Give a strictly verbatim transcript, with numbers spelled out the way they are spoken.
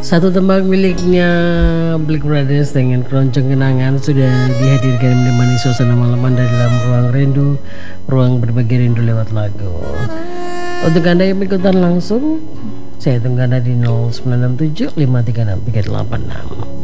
Satu tembang miliknya Black Brothers dengan keroncong kenangan sudah dihadirkan menemani suasana malam Anda dalam ruang rindu, ruang berbagi rindu lewat lagu. Untuk Anda yang ikutan langsung, saya tunggu Anda di nol sembilan enam tujuh lima tiga enam tiga delapan enam.